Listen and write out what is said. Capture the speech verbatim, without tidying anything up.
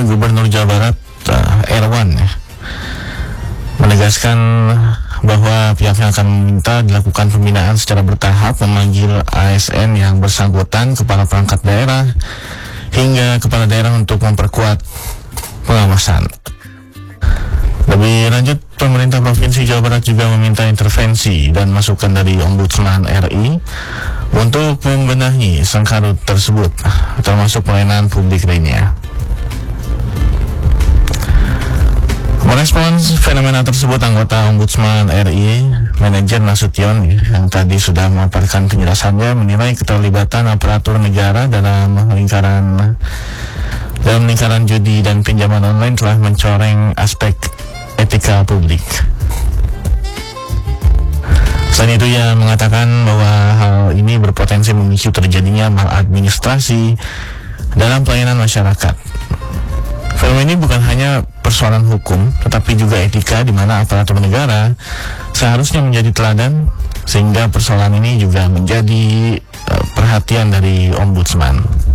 Gubernur Jawa Barat uh, Erwan ya, menegaskan bahwa pihaknya akan meminta dilakukan pembinaan secara bertahap, memanggil A S N yang bersangkutan, kepala perangkat daerah hingga kepala daerah untuk memperkuat pengawasan. Lebih lanjut, pemerintah Provinsi Jawa Barat juga meminta intervensi dan masukan dari Ombudsman R I untuk membenahi sengkarut tersebut, termasuk pelayanan publik lainnya. Merespons fenomena tersebut, anggota Ombudsman R I, Manajer Nasution, yang tadi sudah memaparkan penjelasannya, menilai keterlibatan aparatur negara dalam lingkaran dalam lingkaran judi dan pinjaman online telah mencoreng aspek etika publik. Selain itu, ia mengatakan bahwa hal ini berpotensi memicu terjadinya maladministrasi dalam pelayanan masyarakat. Fenomena ini bukan hanya persoalan hukum, tetapi juga etika, di mana aparatur negara seharusnya menjadi teladan, sehingga persoalan ini juga menjadi uh, perhatian dari Ombudsman.